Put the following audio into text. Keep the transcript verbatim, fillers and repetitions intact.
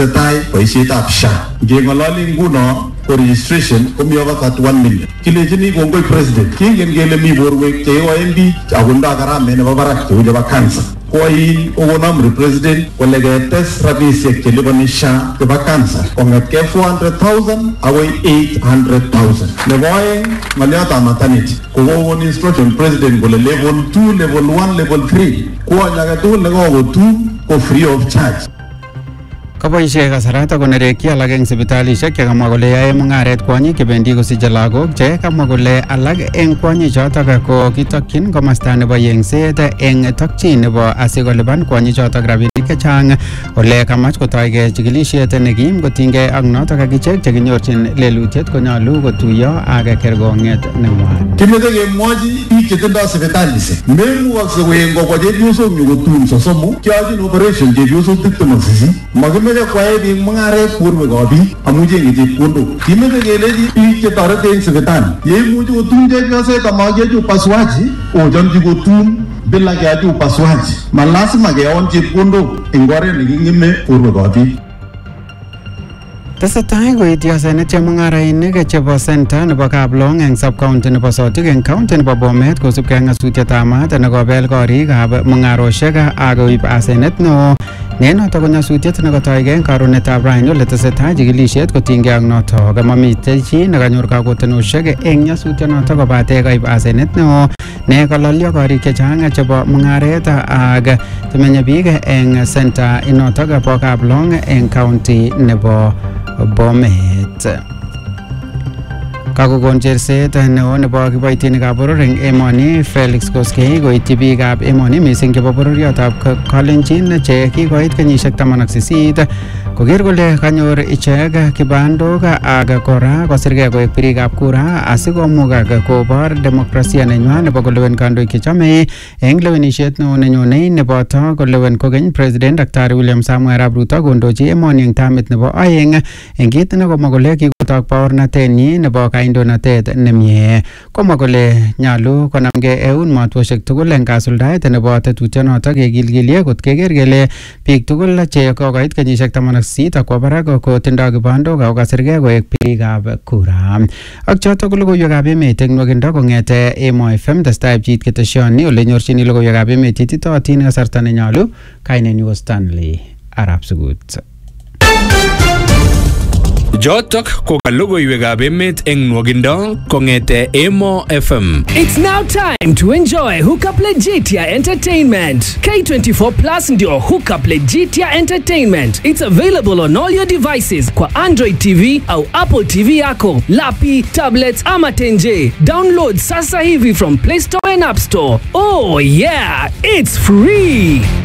tai boisietab S H A. Ngeng'ololi nguno ko registration komi over thirty-one million. Kilechini kongoi president. Kingen kele mi borwek cheyoen biik ako ndo gharama nebo barak cheu chebo cancer. Koi okonom president kole ketes rabisiek cheliboni S H A chebo cancer kong'etke four hundred thousand akoi eight hundred thousand. Nebo oeng ng'oliotab maternity kokokon instruction president kole level two, level one, level three kwony age tugul nekokotum ko free of charge. Kaboishe kasarata konerekyi alak eng sipitalishek chekamwa kole yae mung'aret kwonyik chebendi kosiche lagok che kamwa kole alak eng kwonyichotok ko kitokyin komasta nebo yengset eng tokyin nebo asikolipan kwonyichotok rabinik chechang ole kamach kotoige chikilisiet nekim kotinygei ak notok akichek chekinyorchin lelutiet konyolu kotuiyo ak kergong'et neng'wan. Kimeche kemwochi biik chetindoi sipitalishek memukokse koen kokwa chepyosok nyu kotum sosomu kyochin operation chepyosok tiptem ak sisit. Makimeche kwae biik mung'aret borwekab biik amu cheng'e chepkondok. Kimeche kelechi biik chetorete eng sipitali yeimuchi kotum chepyoset amakechi upasuaji ochamchi kotum bila keachi upasuaji. Malasima keon chepkondok eng oret neking'eme borwekab biik. Tesetai koityi asenet chemung'arainik chebo center nebo Kaplong eng sub-county nebo Sotik eng county nebo Bomet kosubkei ak ng'asutietab maat nekobel korikab mung'aroshek ak koib asenet neo. Ne notok ko nyasutiet nekotoigei eng karonetab raini ole tesetai chikilisiet kotinygei ak notok mamitei chi nekanyor kakotenoshek eng nyasutionotok kobate kaib asenet neo ne kalolyo korik chechang chebo mung'aret ak temenye biik eng center inotok bo Kaplong eng county nebo Bomet. Kakokon cherset neo nebo kiboitinikab boror eng emoni Felix Koskei koityi biikab emoni mising chebo bororiotab Kalenjin che kikoit kenyisiek taman ak sisit koker kole kanyor ichek kibandok ak kora kosirgei koek birikab kura asikomukak kobor demokrasia nenywa nebo kolewen kandoik chechome eng lewenisiet neo nenyonei neboto kolewen kokeny President Daktari William Samoei Arap Ruto kondochi emoni eng tamit nebo oeng eng kit nekomwa kole kikotok baornatenyi nebo kaindonatet nemie. Komwa kole nyalu konamgei eun matwoshek tugul eng kasuldaet nebo tetutionotok kekilkilie kot keker kele biik tugul che kokoit kenyisiek taman ak sisit akwo barak kotindoi kibandok ako kasirgei koek birikab kura. Ak chotok ko logoiwekab emet eng nwakindo kong'ete Emo F M testai pchit keteshoni ole nyorchini logoiwekab emet ititootin kasarta nenyalu. Kainenyu ko Stanley Arap Sugut. Jotok ko logoiwekab emet eng nwakindo kong'ete Emo F M. It's now time to enjoy Hookup Legitia Entertainment. K twenty-four Plus ndio Hookup Legitia Entertainment. It's available on all your devices kwa Android T V au Apple T V yako, lapi, tablets ama tenje. Download sasa hivi from Play Store and App Store. Oh yeah, it's free.